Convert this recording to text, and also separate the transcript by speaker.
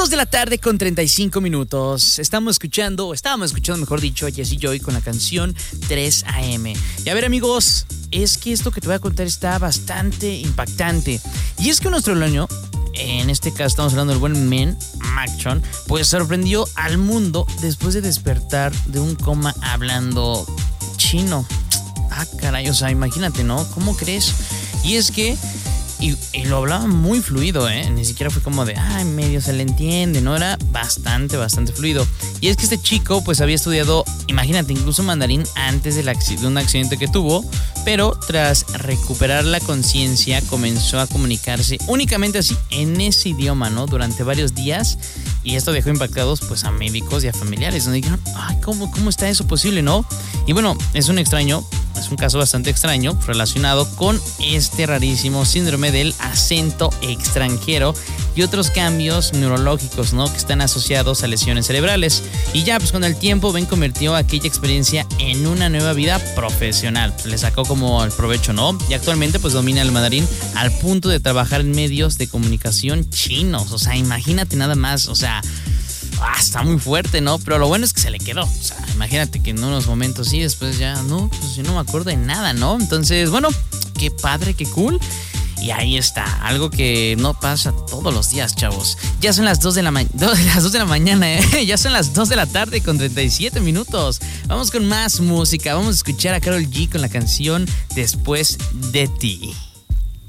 Speaker 1: 2 de la tarde con 35 minutos. Estábamos escuchando, mejor dicho, a Jessie Joy con la canción 3 AM. Y a ver, amigos, es que esto que te voy a contar está bastante impactante. Y es que un australiano, en este caso estamos hablando del buen Men Maction, pues sorprendió al mundo después de despertar de un coma hablando chino. Ah, caray, o sea, imagínate, ¿no? ¿Cómo crees? Y es que Y lo hablaba muy fluido, Ni siquiera fue como de, medio se le entiende, ¿no? Era bastante fluido. Y es que este chico, pues había estudiado, imagínate, incluso mandarín antes de un accidente que tuvo, pero tras recuperar la conciencia comenzó a comunicarse únicamente así, en ese idioma, ¿no? Durante varios días. Y esto dejó impactados, pues, a médicos y a familiares, donde dijeron, ¿cómo está eso posible, no? Y bueno, es un caso bastante extraño relacionado con este rarísimo síndrome del acento extranjero y otros cambios neurológicos, ¿no? Que están asociados a lesiones cerebrales. Y ya, pues con el tiempo, Ben convirtió aquella experiencia en una nueva vida profesional. Pues le sacó como el provecho, ¿no? Y actualmente, pues domina el mandarín al punto de trabajar en medios de comunicación chinos. O sea, imagínate nada más, o sea, está muy fuerte, ¿no? Pero lo bueno es que se le quedó. O sea, imagínate que en unos momentos sí, después ya, no, pues yo no me acuerdo de nada, ¿no? Entonces, bueno, qué padre, qué cool. Y ahí está, algo que no pasa todos los días, chavos. Ya son las 2 de la mañana, Ya son las 2 de la tarde con 37 minutos. Vamos con más música. Vamos a escuchar a Karol G con la canción Después de ti.